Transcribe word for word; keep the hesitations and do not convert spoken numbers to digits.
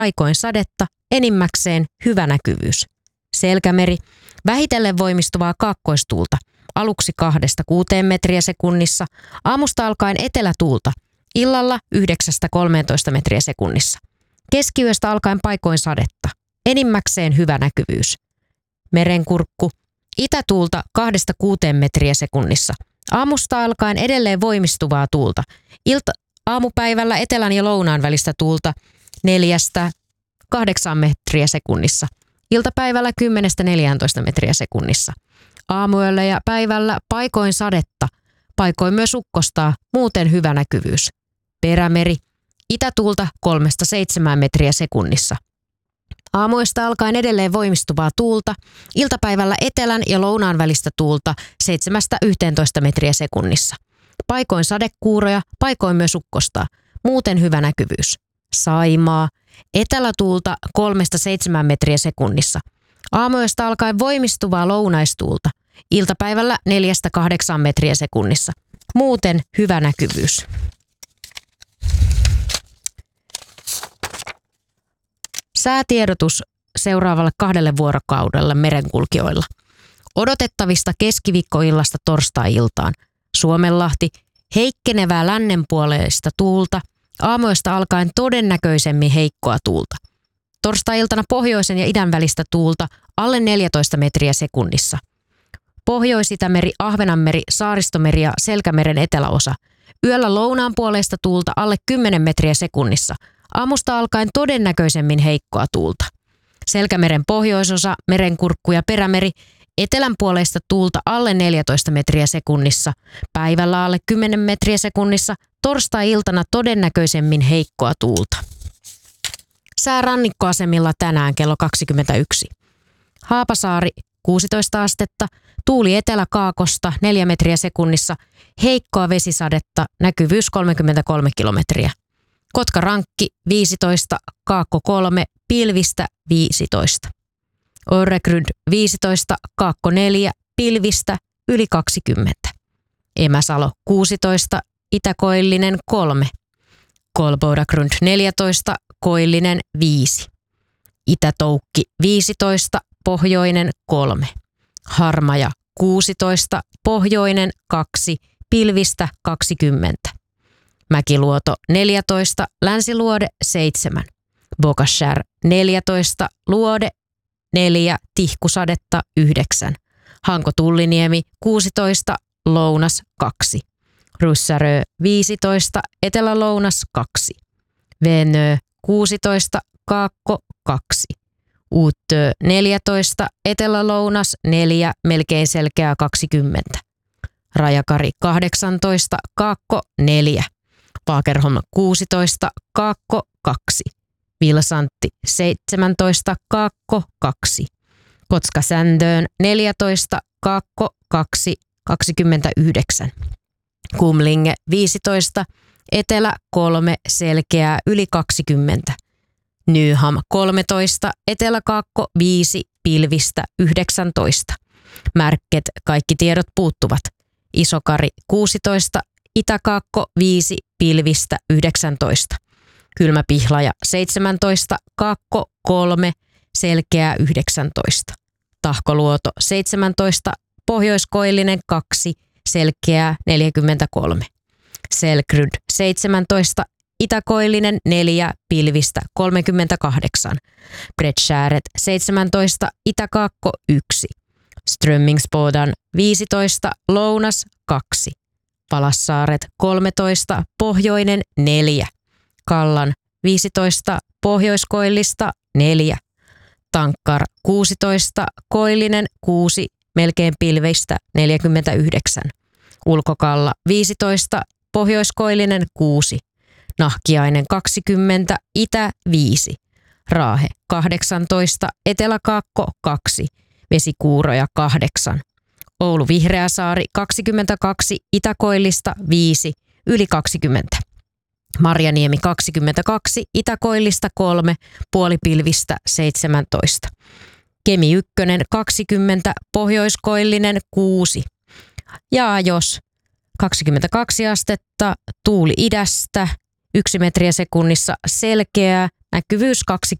paikoin sadetta, enimmäkseen hyvä näkyvyys. Selkämeri, vähitellen voimistuvaa kaakkoistuulta, aluksi kahdesta kuuteen metriä sekunnissa, aamusta alkaen etelätuulta, illalla yhdeksästä kolmeentoista metriä sekunnissa. Keskiyöstä alkaen paikoin sadetta, enimmäkseen hyvä näkyvyys. Merenkurkku, itätuulta kahdesta kuuteen metriä sekunnissa, aamusta alkaen edelleen voimistuvaa tuulta, ilta, aamupäivällä etelän ja lounaan välistä tuulta neljästä kahdeksaan metriä sekunnissa, iltapäivällä kymmenestä neljääntoista metriä sekunnissa. Aamuyöllä ja päivällä paikoin sadetta, paikoin myös ukkostaa, muuten hyvä näkyvyys. Perämeri, itätuulta kolmesta seitsemään metriä sekunnissa. Aamuista alkaen edelleen voimistuvaa tuulta, iltapäivällä etelän ja lounaan välistä tuulta seitsemästä yhteentoista metriä sekunnissa. Paikoin sadekuuroja, paikoin myös ukkostaa, muuten hyvä näkyvyys. Saimaa, etelätuulta kolmesta seitsemään metriä sekunnissa. Aamuista alkaen voimistuvaa lounaistuulta, iltapäivällä neljästä kahdeksaan metriä sekunnissa. Muuten hyvä näkyvyys. Säätiedotus seuraavalle kahdelle vuorokaudelle merenkulkijoilla. Odotettavista keskiviikkoillasta torstai-iltaan. Suomenlahti, heikkenevää lännenpuoleista tuulta, aamuista alkaen todennäköisemmin heikkoa tuulta. Torstai-iltana pohjoisen ja idän välistä tuulta alle neljätoista metriä sekunnissa. Pohjois-Itämeri, Ahvenanmeri, Saaristomeri ja Selkämeren eteläosa. Yöllä lounaan puoleista tuulta alle kymmenen metriä sekunnissa. Aamusta alkaen todennäköisemmin heikkoa tuulta. Selkämeren pohjoisosa, Merenkurkku ja Perämeri, etelän puoleista tuulta alle neljätoista metriä sekunnissa. Päivällä alle kymmenen metriä sekunnissa. Torstai-iltana todennäköisemmin heikkoa tuulta. Sää rannikkoasemilla tänään kello kaksikymmentäyksi. Haapasaari kuusitoista astetta, tuuli eteläkaakosta neljä metriä sekunnissa, heikkoa vesisadetta, näkyvyys kolmekymmentäkolme kilometriä. Kotka-Rankki viisitoista, Kaakko kolme, pilvistä viisitoista. Öregrund viisitoista, Kaakko neljä, pilvistä yli kaksikymmentä. Emäsalo kuusitoista, Itä-Koillinen kolme. Kolbodagrund neljätoista, Koillinen viisi. Itä-Toukki viisitoista, Pohjoinen kolme. Harmaja kuusitoista, Pohjoinen kaksi, pilvistä kaksikymmentä. Mäkiluoto neljätoista, Länsiluode seitsemän. Bokashär neljätoista, Luode neljä, tihkusadetta yhdeksän. Hanko-Tulliniemi kuusitoista, Lounas kaksi. Ryssärö viisitoista, Etelä-Lounas kaksi. Venö kuusitoista, Kaakko kaksi. Uutö neljätoista, Etelä-Lounas neljä, melkein selkeää kaksikymmentä. Rajakari kahdeksantoista, Kaakko neljä. Paakerholm kuusitoista, Kaakko kaksi. Vilsantti seitsemäntoista, Kaakko kaksi. Kotska-Sändöön neljätoista, Kaakko kaksi, kaksikymmentäyhdeksän. Kumlinge viisitoista, Etelä kolme, selkeää yli kaksikymmentä. Nyham kolmetoista, Etelä-Kaakko viisi, pilvistä yhdeksäntoista. Märket, kaikki tiedot puuttuvat. Isokari kuusitoista, Itä-Kaakko viisi, pilvistä yhdeksäntoista. Kylmäpihlaja seitsemäntoista, Kaakko kolme, selkeää yhdeksäntoista. Tahkoluoto seitsemäntoista, Pohjoiskoillinen kaksi, selkeää neljäkymmentäkolme. Selkryd seitsemäntoista, Itä-Koillinen neljä, pilvistä kolmekymmentäkahdeksan. Bredskääret seitsemäntoista, Itä-Kaakko yksi. Strömmingsbodan viisitoista, Lounas kaksi. Palassaaret kolmetoista, Pohjoinen neljä. Kallan viisitoista, Pohjoiskoillista neljä. Tankkar kuusitoista, Koillinen kuusi, melkein pilveistä neljäkymmentäyhdeksän. Ulkokalla viisitoista, Pohjoiskoillinen kuusi. Nahkiainen kaksikymmentä, Itä viisi. Raahe kahdeksantoista, Etelä-Kaakko kaksi. Vesikuuroja kahdeksan. Oulu Vihreäsaari kaksikymmentäkaksi, Itä-Koillista viisi, yli kaksikymmentä. Marjaniemi kaksikymmentäkaksi, Itä-Koillista kolme, puolipilvistä seitsemäntoista. Kemi ykkönen kaksikymmentä, Pohjoiskoillinen kuusi. Ja jos kaksikymmentäkaksi astetta, tuuli idästä, yksi metriä sekunnissa, selkeää, näkyvyys